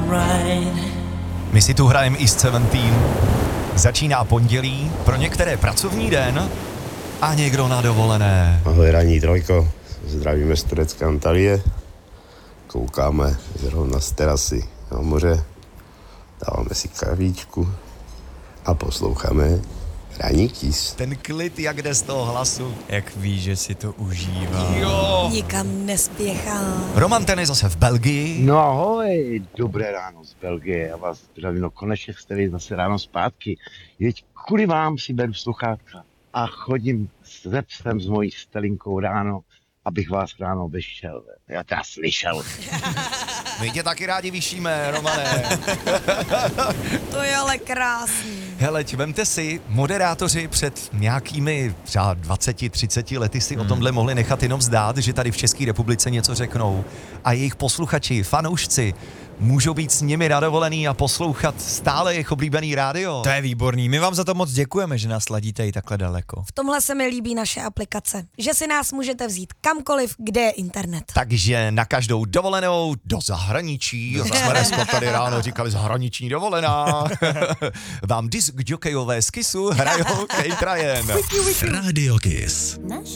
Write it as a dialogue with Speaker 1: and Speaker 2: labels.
Speaker 1: My si tu hrajeme East 17. Začíná pondělí, pro některé pracovní den a někdo na dovolené.
Speaker 2: Ahoj, ranní trojko, zdravíme z Turecka Antalie. Koukáme zrovna z terasy na moře, dáváme si kavíčku a posloucháme ranní Kiss.
Speaker 1: Ten klid, jak jde z toho hlasu.
Speaker 3: Jak ví, že si to užívá.
Speaker 1: Jo.
Speaker 4: Nikam nespěchá.
Speaker 1: Roman ten je zase v Belgii.
Speaker 5: No ahoj, dobré ráno z Belgie, já vás zdravím, no konečně jste vy zase ráno zpátky. Jeď, kvůli vám si beru sluchátka a chodím se psem s mojí Stelinkou ráno, abych vás ráno vyšel, já teda slyšel.
Speaker 1: My tě taky rádi vyšíme, Romane.
Speaker 4: To je ale krásný.
Speaker 1: Hele, vemte si, moderátoři před nějakými třeba 20-30 lety si o tomhle mohli nechat jenom zdát, že tady v České republice něco řeknou. A jejich posluchači, fanoušci, můžou být s nimi na dovolený a poslouchat stále jejich oblíbený rádio.
Speaker 3: To je výborný, my vám za to moc děkujeme, že nás ladíte i takhle daleko.
Speaker 4: V tomhle se mi líbí naše aplikace, že si nás můžete vzít kamkoliv, kde je internet.
Speaker 1: Takže na každou dovolenou do zahraničí, jsme tady ráno říkali zahraniční dovolená, vám disk jokejové z Kissu hrajou Kate Ryan.
Speaker 6: Radio Kiss.
Speaker 7: Naše